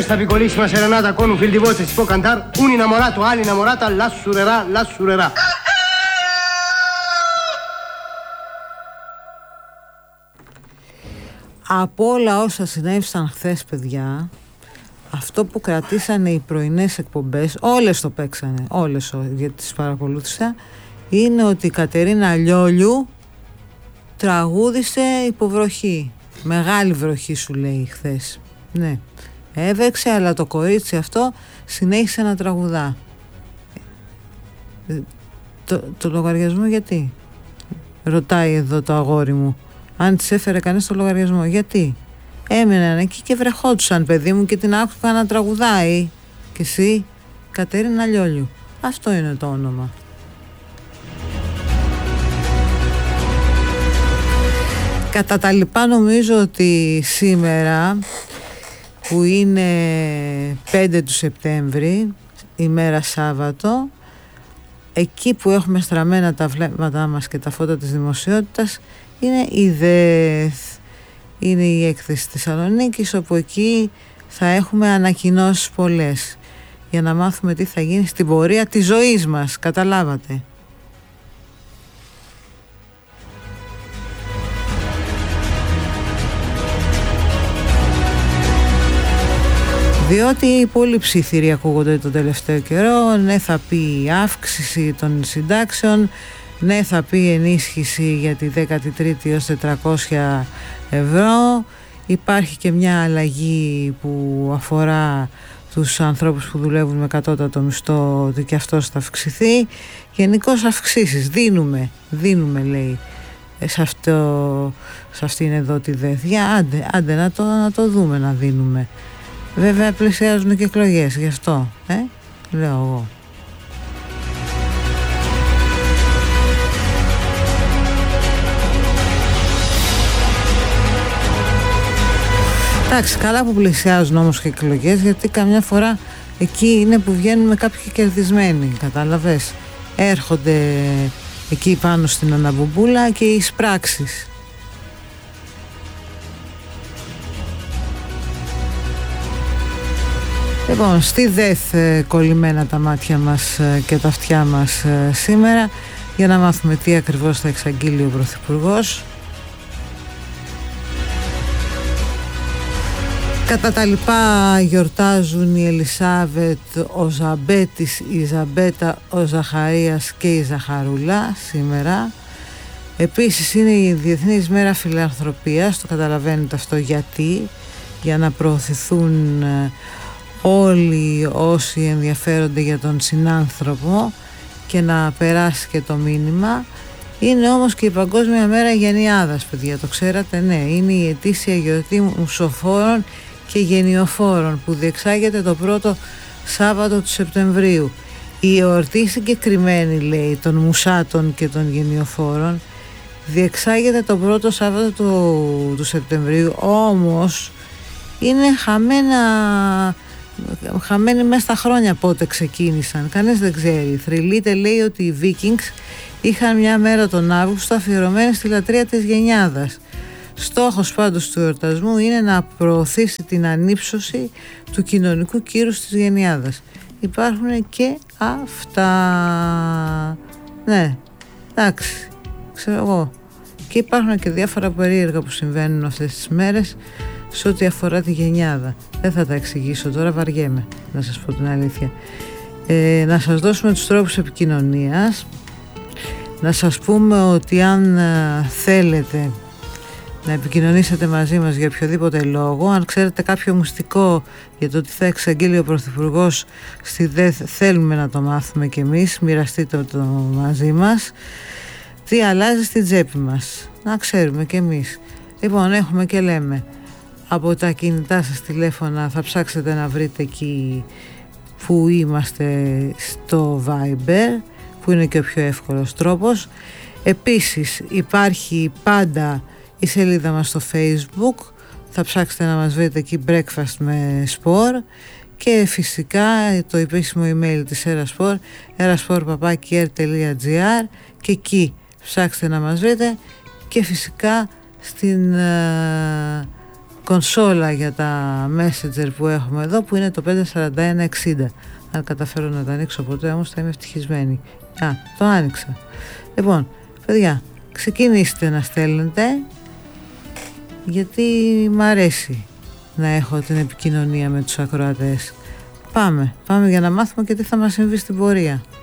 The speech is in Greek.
questa piccolissima serenata con un fil di voce si può cantare un innamorato all'innamorata l'assurerà. Από όλα όσα συνέβησαν χθες, παιδιά, αυτό που κρατήσανε οι πρωινές εκπομπές, όλες το παίξανε, όλες, γιατί τις παρακολούθησα, είναι ότι η Κατερίνα Λιόλιου τραγούδισε υποβροχή. Μεγάλη βροχή, σου λέει, χθες. Ναι, έβρεξε, αλλά το κορίτσι αυτό συνέχισε να τραγουδά. Το λογαριασμό γιατί? Ρωτάει εδώ το αγόρι μου. Αν της έφερε κανείς το λογαριασμό, γιατί? Έμεναν εκεί και βρεχόντουσαν, παιδί μου, και την άκουγα να τραγουδάει. Και εσύ, Κατερίνα Λιόλιου. Αυτό είναι το όνομα. Κατά τα λοιπά, νομίζω ότι σήμερα, που είναι 5 του Σεπτέμβρη, ημέρα Σάββατο, εκεί που έχουμε στραμμένα τα βλέμματά μας και τα φώτα της δημοσιότητας, είναι η ΔΕΘ, είναι η έκθεση της Θεσσαλονίκης, όπου εκεί θα έχουμε ανακοινώσεις πολλές για να μάθουμε τι θα γίνει στην πορεία της ζωής μας, καταλάβατε. Διότι πολλοί ψήθυροι ακούγονται τον τελευταίο καιρό. Ναι, θα πει αύξηση των συντάξεων, ναι, θα πει ενίσχυση για τη 13η έως 400 ευρώ. Υπάρχει και μια αλλαγή που αφορά τους ανθρώπους που δουλεύουν με κατώτατο μισθό, ότι και αυτός θα αυξηθεί. Γενικώς αυξήσεις δίνουμε, λέει, σε αυτήν εδώ τη ΔΕΘ. Άντε να το δούμε, να δίνουμε. Βέβαια πλησιάζουν και εκλογές, γι' αυτό, λέω εγώ. Εντάξει, καλά που πλησιάζουν όμως και εκλογές, γιατί καμιά φορά εκεί είναι που βγαίνουμε κάποιοι κερδισμένοι, κατάλαβες. Έρχονται εκεί πάνω στην αναμπουμπούλα και οι εισπράξεις. Λοιπόν, στη ΔΕΘ κολλημένα τα μάτια μας και τα αυτιά μας σήμερα, για να μάθουμε τι ακριβώς θα εξαγγείλει ο Πρωθυπουργός. Κατά τα λοιπά γιορτάζουν η Ελισάβετ, ο Ζαμπέτης, η Ιζαμπέτα, ο Ζαχαρίας και η Ζαχαρούλα σήμερα. Επίσης είναι η Διεθνής Μέρα Φιλανθρωπίας, το καταλαβαίνετε αυτό γιατί, για να προωθηθούν όλοι όσοι ενδιαφέρονται για τον συνάνθρωπο και να περάσει και το μήνυμα. Είναι όμως και η Παγκόσμια Μέρα Γενιάδας, παιδιά, το ξέρατε? Ναι, είναι η ετήσια γιορτή μουσοφόρων και γενιοφόρων που διεξάγεται το πρώτο Σάββατο του Σεπτεμβρίου. Η εορτή συγκεκριμένη, λέει, των μουσάτων και των γενιοφόρων διεξάγεται το πρώτο Σάββατο του Σεπτεμβρίου, όμως είναι χαμένοι μέσα στα χρόνια πότε ξεκίνησαν, κανείς δεν ξέρει. Θρυλείται, λέει, ότι οι Vikings είχαν μια μέρα τον Αύγουστο αφιερωμένη στη λατρεία της γενιάδας. Στόχος πάντως του εορτασμού είναι να προωθήσει την ανύψωση του κοινωνικού κύρους της γενιάδας. Υπάρχουν και αυτά. Ναι, εντάξει, ξέρω εγώ. Και υπάρχουν και διάφορα περίεργα που συμβαίνουν αυτές τις μέρες σε ό,τι αφορά τη γενιάδα. Δεν θα τα εξηγήσω τώρα, βαριέμαι, να σας πω την αλήθεια. Να σας δώσουμε τους τρόπους επικοινωνίας. Να σας πούμε ότι αν θέλετε να επικοινωνήσετε μαζί μας για οποιοδήποτε λόγο, αν ξέρετε κάποιο μυστικό για το τι θα εξαγγείλει ο Πρωθυπουργός στη ΔΕΘ, θέλουμε να το μάθουμε κι εμείς, μοιραστείτε το μαζί μας. Τι αλλάζει στην τσέπη μας, να ξέρουμε κι εμείς. Λοιπόν, έχουμε και λέμε, από τα κινητά σας τηλέφωνα θα ψάξετε να βρείτε εκεί που είμαστε στο Viber, που είναι και ο πιο εύκολος τρόπος. Επίσης υπάρχει πάντα η σελίδα μας στο Facebook, θα ψάξετε να μας βρείτε εκεί Breakfast με Σπορ, και φυσικά το επίσημο email της Eraspor, eraspor@air.gr, και εκεί ψάξτε να μας βρείτε, και φυσικά στην κονσόλα για τα Messenger που έχουμε εδώ, που είναι το 54160. Αν καταφέρω να το ανοίξω ποτέ όμως θα είμαι ευτυχισμένη. Το άνοιξα. Λοιπόν, παιδιά, ξεκινήστε να στέλνετε, γιατί μ' αρέσει να έχω την επικοινωνία με τους ακροατές. Πάμε για να μάθουμε και τι θα μας συμβεί στην πορεία.